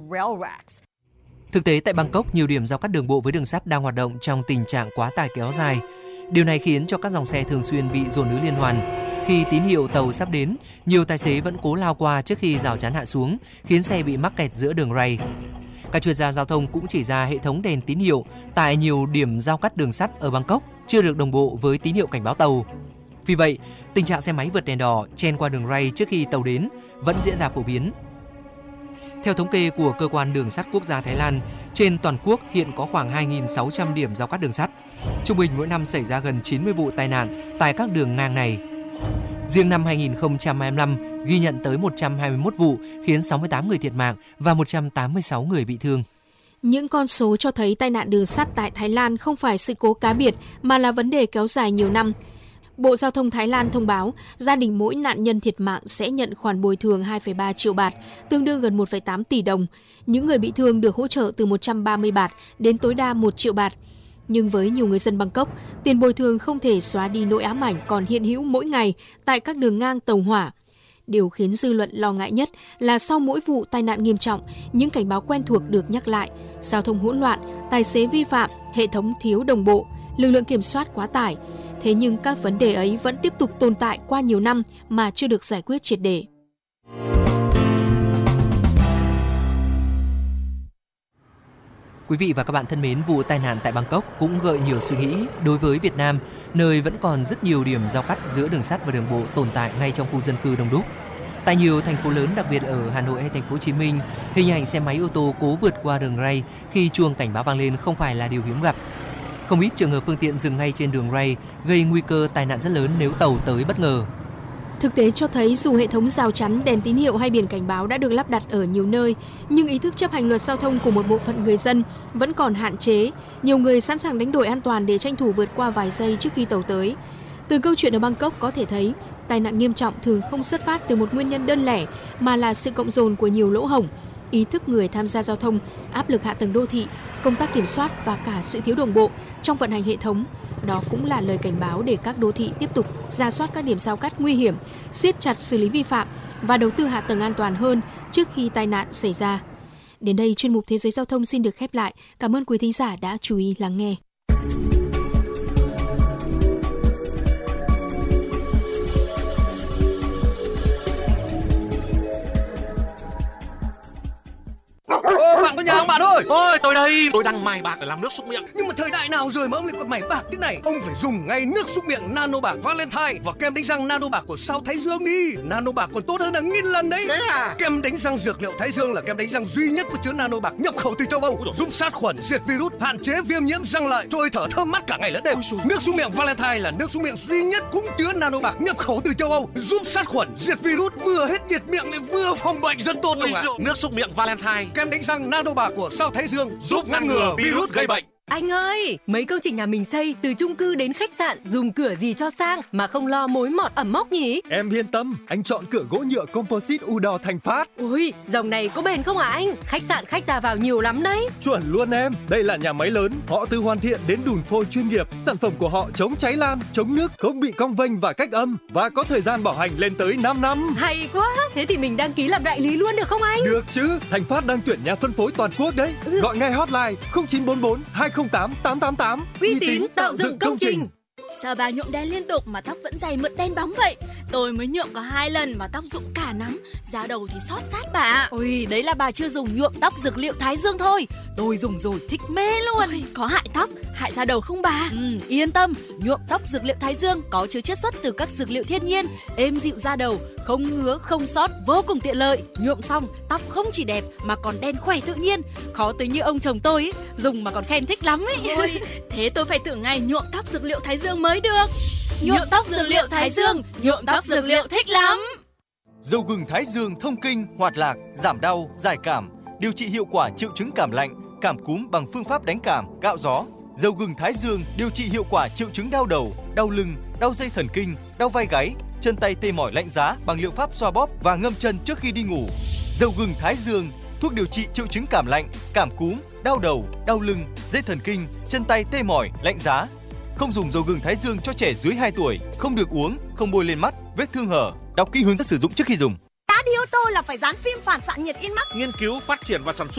Thực tế tại Bangkok, nhiều điểm giao cắt đường bộ với đường sắt đang hoạt động trong tình trạng quá tải kéo dài. Điều này khiến cho các dòng xe thường xuyên bị dồn ứ liên hoàn. Khi tín hiệu tàu sắp đến, nhiều tài xế vẫn cố lao qua trước khi rào chắn hạ xuống, khiến xe bị mắc kẹt giữa đường ray. Các chuyên gia giao thông cũng chỉ ra hệ thống đèn tín hiệu tại nhiều điểm giao cắt đường sắt ở Bangkok chưa được đồng bộ với tín hiệu cảnh báo tàu. Vì vậy, tình trạng xe máy vượt đèn đỏ chen qua đường ray trước khi tàu đến vẫn diễn ra phổ biến. Theo thống kê của Cơ quan Đường sắt Quốc gia Thái Lan, trên toàn quốc hiện có khoảng 2.600 điểm giao cắt đường sắt. Trung bình mỗi năm xảy ra gần 90 vụ tai nạn tại các đường ngang này. Riêng năm 2025 ghi nhận tới 121 vụ khiến 68 người thiệt mạng và 186 người bị thương. Những con số cho thấy tai nạn đường sắt tại Thái Lan không phải sự cố cá biệt mà là vấn đề kéo dài nhiều năm. Bộ Giao thông Thái Lan thông báo gia đình mỗi nạn nhân thiệt mạng sẽ nhận khoản bồi thường 2,3 triệu baht, tương đương gần 1,8 tỷ đồng. Những người bị thương được hỗ trợ từ 130 baht đến tối đa 1 triệu baht. Nhưng với nhiều người dân Bangkok, tiền bồi thường không thể xóa đi nỗi ám ảnh còn hiện hữu mỗi ngày tại các đường ngang tàu hỏa. Điều khiến dư luận lo ngại nhất là sau mỗi vụ tai nạn nghiêm trọng, những cảnh báo quen thuộc được nhắc lại: giao thông hỗn loạn, tài xế vi phạm, hệ thống thiếu đồng bộ, lực lượng kiểm soát quá tải. Thế nhưng các vấn đề ấy vẫn tiếp tục tồn tại qua nhiều năm mà chưa được giải quyết triệt để. Quý vị và các bạn thân mến, vụ tai nạn tại Bangkok cũng gợi nhiều suy nghĩ đối với Việt Nam, nơi vẫn còn rất nhiều điểm giao cắt giữa đường sắt và đường bộ tồn tại ngay trong khu dân cư đông đúc. Tại nhiều thành phố lớn, đặc biệt ở Hà Nội hay thành phố Hồ Chí Minh, hình ảnh xe máy ô tô cố vượt qua đường ray khi chuông cảnh báo vang lên không phải là điều hiếm gặp. Không ít trường hợp phương tiện dừng ngay trên đường ray gây nguy cơ tai nạn rất lớn nếu tàu tới bất ngờ. Thực tế cho thấy dù hệ thống rào chắn, đèn tín hiệu hay biển cảnh báo đã được lắp đặt ở nhiều nơi, nhưng ý thức chấp hành luật giao thông của một bộ phận người dân vẫn còn hạn chế. Nhiều người sẵn sàng đánh đổi an toàn để tranh thủ vượt qua vài giây trước khi tàu tới. Từ câu chuyện ở Bangkok có thể thấy, tai nạn nghiêm trọng thường không xuất phát từ một nguyên nhân đơn lẻ mà là sự cộng dồn của nhiều lỗ hổng. Ý thức người tham gia giao thông, áp lực hạ tầng đô thị, công tác kiểm soát và cả sự thiếu đồng bộ trong vận hành hệ thống. Đó cũng là lời cảnh báo để các đô thị tiếp tục rà soát các điểm giao cắt nguy hiểm, siết chặt xử lý vi phạm và đầu tư hạ tầng an toàn hơn trước khi tai nạn xảy ra. Đến đây, chuyên mục Thế giới Giao thông xin được khép lại. Cảm ơn quý thính giả đã chú ý lắng nghe. Bạn có nhà không bạn ơi? Ôi, tôi đây, tôi đang mài bạc để làm nước súc miệng. Nhưng mà thời đại nào rồi mà ông lại còn mài bạc thế này? Ông phải dùng ngay nước súc miệng Nano Bạc Valentine và kem đánh răng Nano Bạc của Sao Thái Dương đi. Nano Bạc còn tốt hơn là 1000 lần đấy. Thế à? Kem đánh răng dược liệu Thái Dương là kem đánh răng duy nhất có chứa Nano Bạc nhập khẩu từ châu Âu, giúp sát khuẩn, diệt virus, hạn chế viêm nhiễm răng lợi, trôi thở thơm mát cả ngày lẫn đêm. Nước súc miệng Valentine là nước súc miệng duy nhất cũng chứa Nano Bạc nhập khẩu từ châu Âu, giúp sát khuẩn, diệt virus, vừa hết nhiệt miệng lại vừa phòng bệnh, rất tốt luôn ạ. Nước súc miệng Valentine, kem đánh răng Nano Bạc của Sao Thái Dương giúp ngăn ngừa virus gây bệnh. Anh ơi, mấy công trình nhà mình xây từ chung cư đến khách sạn dùng cửa gì cho sang mà không lo mối mọt ẩm mốc nhỉ? Em yên tâm, anh chọn cửa gỗ nhựa composite Udor Thành Phát. Ui, dòng này có bền không hả anh? Khách sạn khách ra vào nhiều lắm đấy. Chuẩn luôn em, đây là nhà máy lớn, họ từ hoàn thiện đến đùn phôi chuyên nghiệp. Sản phẩm của họ chống cháy lan, chống nước, không bị cong vênh và cách âm và có thời gian bảo hành lên tới 5 năm. Hay quá, thế thì mình đăng ký làm đại lý luôn được không anh? Được chứ, Thành Phát đang tuyển nhà phân phối toàn quốc đấy. Gọi ngay hotline 0944 208 888. Uy tín tạo dựng công trình. Sao bà nhuộm đen liên tục mà tóc vẫn dày mượt đen bóng vậy? Tôi mới nhuộm có 2 lần mà tóc rụng cả nắm, da đầu thì xót rát bà. Ôi, đấy là bà chưa dùng nhuộm tóc dược liệu Thái Dương thôi. Tôi dùng rồi thích mê luôn. Ôi, có hại tóc, hại da đầu không bà? Yên tâm, nhuộm tóc dược liệu Thái Dương có chứa chiết xuất từ các dược liệu thiên nhiên, êm dịu da đầu, không ngứa, không xót, vô cùng tiện lợi. Nhuộm xong, tóc không chỉ đẹp mà còn đen khỏe tự nhiên. Khó tới như ông chồng tôi ấy, dùng mà còn khen thích lắm ấy. Ôi, thế tôi phải thử ngay nhuộm tóc dược liệu Thái Dương mới được. Nhuộm tóc dược liệu Thái Dương, nhuộm tóc dược liệu thích lắm. Dầu gừng Thái Dương thông kinh, hoạt lạc, giảm đau, giải cảm, điều trị hiệu quả triệu chứng cảm lạnh, cảm cúm bằng phương pháp đánh cảm, gạo gió. Dầu gừng Thái Dương điều trị hiệu quả triệu chứng đau đầu, đau lưng, đau dây thần kinh, đau vai gáy, chân tay tê mỏi lạnh giá bằng liệu pháp xoa bóp và ngâm chân trước khi đi ngủ. Dầu gừng Thái Dương, thuốc điều trị triệu chứng cảm lạnh, cảm cúm, đau đầu, đau lưng, dây thần kinh, chân tay tê mỏi, lạnh giá. Không dùng dầu gừng Thái Dương cho trẻ dưới 2 tuổi, không được uống, không bôi lên mắt, vết thương hở. Đọc kỹ hướng dẫn sử dụng trước khi dùng. Đã đi ô tô là phải dán phim phản xạ nhiệt in mắt. Nghiên cứu, phát triển và sản xuất